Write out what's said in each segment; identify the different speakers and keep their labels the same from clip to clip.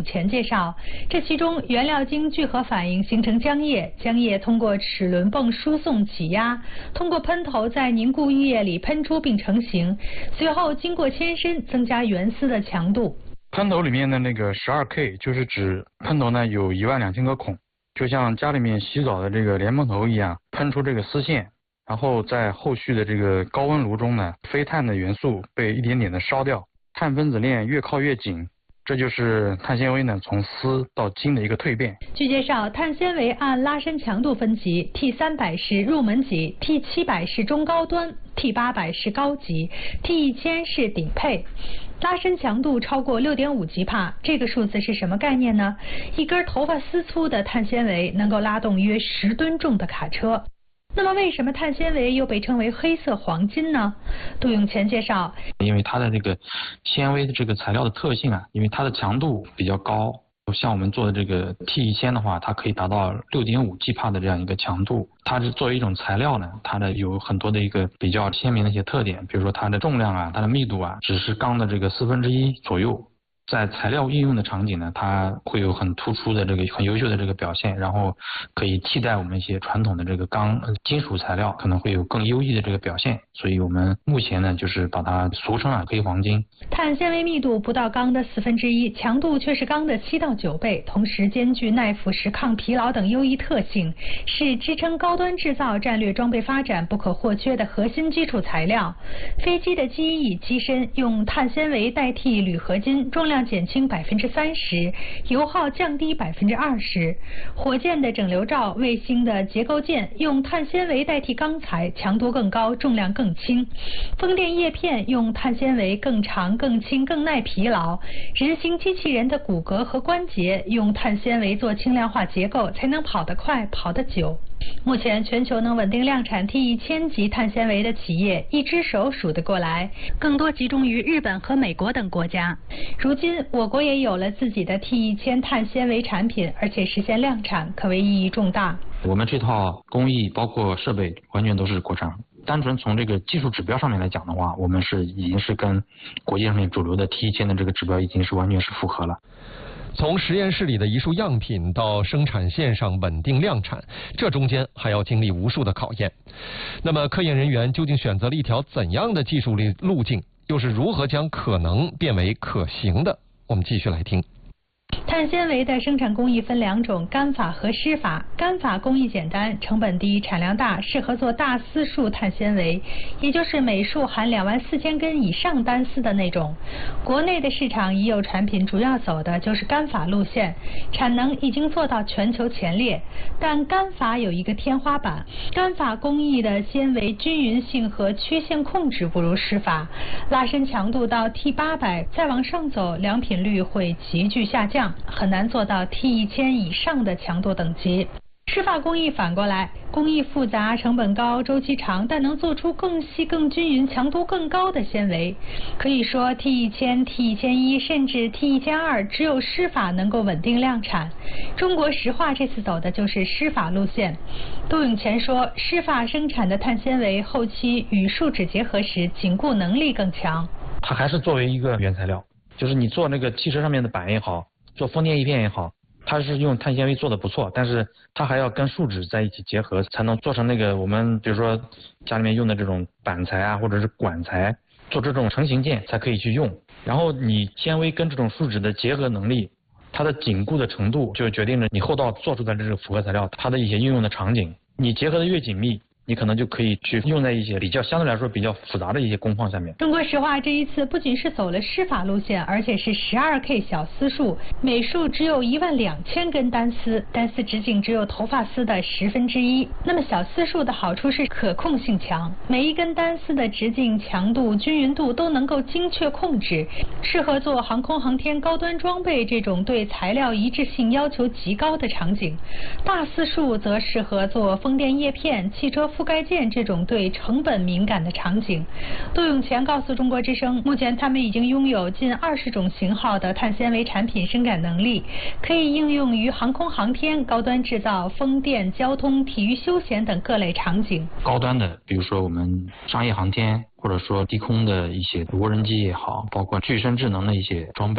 Speaker 1: 前介绍，这其中原料经聚合反应形成浆液，浆液通过齿轮泵输送挤压，通过喷头在凝固浴液里喷出并成型，随后经过牵伸增加圆丝的强度。
Speaker 2: 喷头里面的那个12K 就是指喷头呢有12000个孔，就像家里面洗澡的这个莲蓬头一样，喷出这个丝线，然后在后续的这个高温炉中呢，非碳的元素被一点点的烧掉，碳分子链越靠越紧，这就是碳纤维呢从丝到筋的一个蜕变。
Speaker 1: 据介绍，碳纤维按拉伸强度分级 ，T300是入门级 ，T700是中高端 ，T800是高级 ，T1000是顶配。拉伸强度超过6.5吉帕，这个数字是什么概念呢？一根头发丝粗的碳纤维能够拉动约10吨重的卡车。那么为什么碳纤维又被称为黑色黄金呢？杜永前介绍，
Speaker 3: 因为它的这个纤维的这个材料的特性啊，因为它的强度比较高，像我们做的这个 T1000的话，它可以达到6.5吉帕的这样一个强度。它是作为一种材料呢，它的有很多的一个比较鲜明的一些特点，比如说它的重量啊，它的密度啊，只是钢的这个1/4左右。在材料应用的场景呢，它会有很突出的这个很优秀的这个表现，然后可以替代我们一些传统的这个金属材料，可能会有更优异的这个表现。所以我们目前呢，就是把它俗称黑黄金。
Speaker 1: 碳纤维密度不到钢的1/4，强度却是钢的7到9倍，同时兼具耐腐蚀、抗疲劳等优异特性，是支撑高端制造战略装备发展不可或缺的核心基础材料。飞机的机翼、机身用碳纤维代替铝合金，重量减轻30%，油耗降低20%。火箭的整流罩、卫星的结构件用碳纤维代替钢材，强度更高，重量更轻。风电叶片用碳纤维更长、更轻、更耐疲劳。人形机器人的骨骼和关节用碳纤维做轻量化结构，才能跑得快、跑得久。目前全球能稳定量产 T1000级碳纤维的企业一只手数得过来，更多集中于日本和美国等国家。如今我国也有了自己的 T1000碳纤维产品，而且实现量产，可谓意义重大。
Speaker 3: 我们这套工艺包括设备完全都是国产，单纯从这个技术指标上面来讲的话，我们已经是跟国际上面主流的 T1000的这个指标已经是完全是符合了。
Speaker 4: 从实验室里的一束样品到生产线上稳定量产，这中间还要经历无数的考验。那么科研人员究竟选择了一条怎样的技术路径，又是如何将可能变为可行的？我们继续来听。
Speaker 1: 碳纤维的生产工艺分2种，干法和湿法。干法工艺简单，成本低，产量大，适合做大丝束碳纤维，也就是每束含24000根以上单丝的那种。国内的市场已有产品主要走的就是干法路线，产能已经做到全球前列。但干法有一个天花板，干法工艺的纤维均匀性和缺陷控制不如湿法，拉伸强度到 T800，再往上走，良品率会急剧下降，很难做到 T1000以上的强度等级。湿法工艺反过来，工艺复杂，成本高，周期长，但能做出更细、更均匀、强度更高的纤维。可以说 T1000、T1001 甚至 T1002 只有湿法能够稳定量产。中国石化这次走的就是湿法路线。杜永前说，湿法生产的碳纤维后期与树脂结合时紧固能力更强。
Speaker 3: 它还是作为一个原材料，就是你做那个汽车上面的板也好，做风电叶片也好，它是用碳纤维做的不错，但是它还要跟树脂在一起结合，才能做成那个我们比如说家里面用的这种板材啊，或者是管材，做这种成型件才可以去用。然后你纤维跟这种树脂的结合能力，它的紧固的程度就决定了你后道做出来的这个复合材料它的一些应用的场景。你结合的越紧密，你可能就可以去用在一些相对来说比较复杂的一些工况下面。
Speaker 1: 中国石化这一次不仅是走了湿法路线，而且是12K 小丝束，每束只有12000根单丝，单丝直径只有头发丝的1/10。那么小丝束的好处是可控性强，每一根单丝的直径、强度、均匀度都能够精确控制，适合做航空航天高端装备这种对材料一致性要求极高的场景。大丝束则适合做风电叶片、汽车覆盖件这种对成本敏感的场景。杜永前告诉中国之声，目前他们已经拥有近20种型号的碳纤维产品生产能力，可以应用于航空航天、高端制造、风电、交通、体育休闲等各类场景。
Speaker 3: 高端的，比如说我们商业航天，或者说低空的一些无人机也好，包括具身智能的一些装备，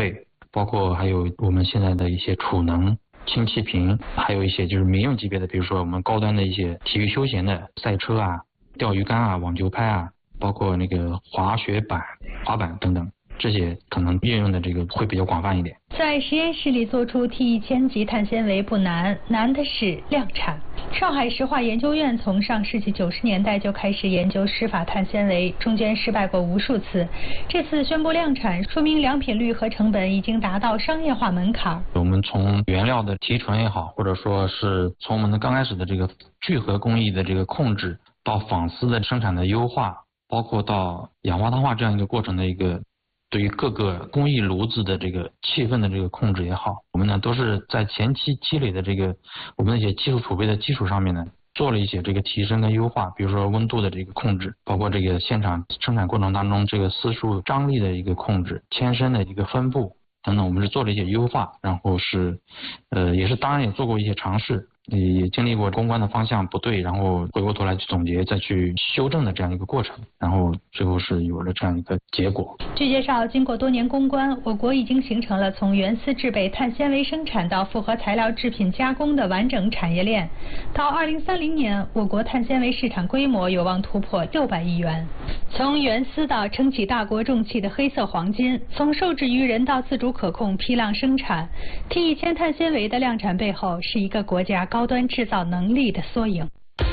Speaker 3: 包括还有我们现在的一些储能、氢气瓶，还有一些就是民用级别的，比如说我们高端的一些体育休闲的赛车啊、钓鱼竿啊、网球拍啊，包括那个滑雪板、滑板等等。这些可能运用的这个会比较广泛一点。
Speaker 1: 在实验室里做出 T1000级碳纤维不难，难的是量产。上海石化研究院从上世纪90年代就开始研究湿法碳纤维，中间失败过无数次。这次宣布量产，说明良品率和成本已经达到商业化门槛。
Speaker 3: 我们从原料的提纯也好，或者说是从我们的刚开始的这个聚合工艺的这个控制，到纺丝的生产的优化，包括到氧化碳化这样一个过程的一个对于各个工艺炉子的这个气氛的这个控制也好，我们呢都是在前期积累的这个我们的一些技术储备的基础上面呢，做了一些这个提升跟优化，比如说温度的这个控制，包括这个现场生产过程当中这个丝数张力的一个控制、铅身的一个分布等等，我们是做了一些优化，然后是也是当然也做过一些尝试。也经历过公关的方向不对，然后回过头来去总结，再去修正的这样一个过程，然后最后是有了这样一个结果。
Speaker 1: 据介绍，经过多年攻关，我国已经形成了从原丝制备、碳纤维生产到复合材料制品加工的完整产业链。到2030年，我国碳纤维市场规模有望突破600亿元。从原丝到撑起大国重器的黑色黄金，从受制于人到自主可控批量生产。T1000碳纤维的量产背后，是一个国家高端制造能力的缩影。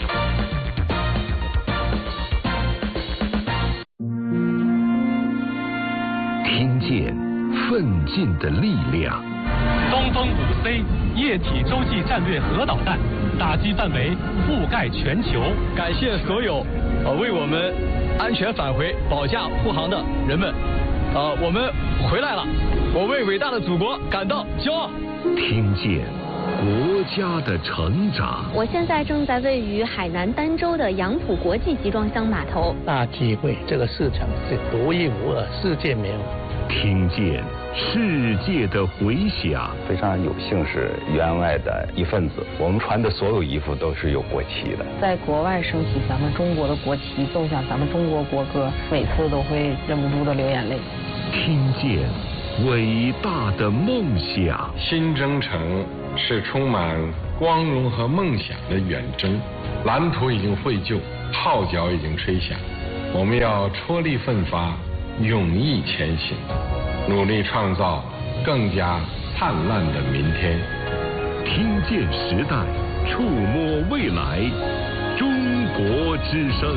Speaker 5: 听见奋进的力量。
Speaker 6: 东风5C 液体洲际战略核导弹打击范围覆盖全球。
Speaker 7: 感谢所有为我们安全返回保驾护航的人们。我们回来了，我为伟大的祖国感到骄傲。
Speaker 5: 听见国家的成长。
Speaker 8: 我现在正在位于海南儋州的杨浦国际集装箱码头，
Speaker 9: 大体会这个市场是独一无二，世界没有。
Speaker 5: 听见世界的回响。
Speaker 10: 非常有幸是员外的一份子，我们穿的所有衣服都是有国旗的。
Speaker 11: 在国外升起咱们中国的国旗，奏响咱们中国国歌，每次都会忍不住的流眼泪。
Speaker 5: 听见伟大的梦想。
Speaker 12: 新征程是充满光荣和梦想的远征，蓝图已经绘就，号角已经吹响，我们要踔厉奋发，勇毅前行，努力创造更加灿烂的明天。
Speaker 5: 听见时代，触摸未来，中国之声。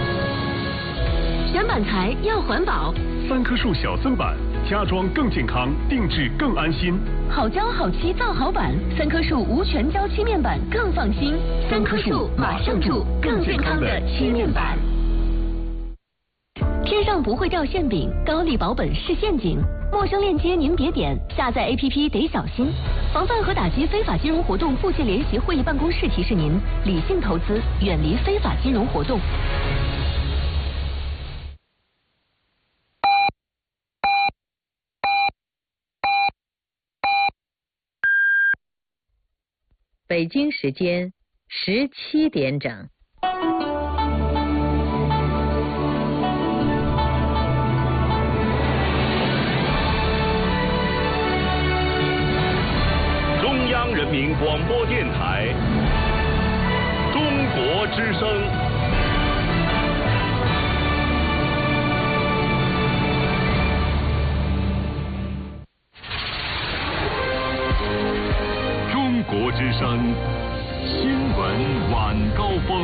Speaker 13: 选板材要环保
Speaker 14: ，3棵树小森板，加装更健康，定制更安心。
Speaker 13: 好胶好漆造好板，3棵树无全胶漆面板更放心。3棵树马上住更健康的漆面板。天上不会掉馅饼，高丽保本是陷阱。陌生链接您别点，下载 APP 得小心。防范和打击非法金融活动，妇协联席会议办公室提示您：理性投资，远离非法金融活动。
Speaker 15: 北京时间17点整。
Speaker 5: 中央人民广播电台，中国之声。中国之声新闻晚高峰。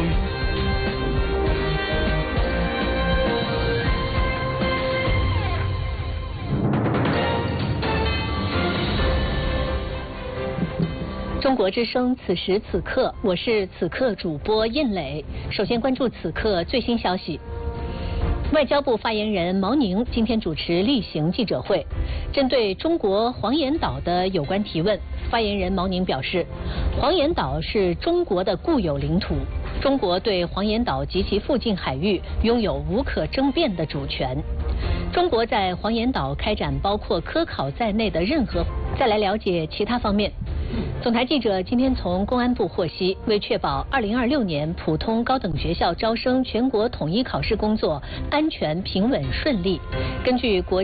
Speaker 13: 中国之声，此时此刻，我是此刻主播印磊。首先关注此刻最新消息。外交部发言人毛宁今天主持例行记者会，针对中国黄岩岛的有关提问，发言人毛宁表示，黄岩岛是中国的固有领土，中国对黄岩岛及其附近海域拥有无可争辩的主权。中国在黄岩岛开展包括科考在内的任何。再来了解其他方面。总台记者今天从公安部获悉，为确保2026年普通高等学校招生全国统一考试工作安全平稳顺利，根据国